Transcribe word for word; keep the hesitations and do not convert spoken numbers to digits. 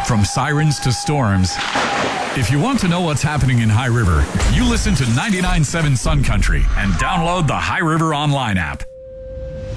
From sirens to storms, if you want to know what's happening in High River, you listen to ninety-nine point seven Sun Country and download the High River Online app.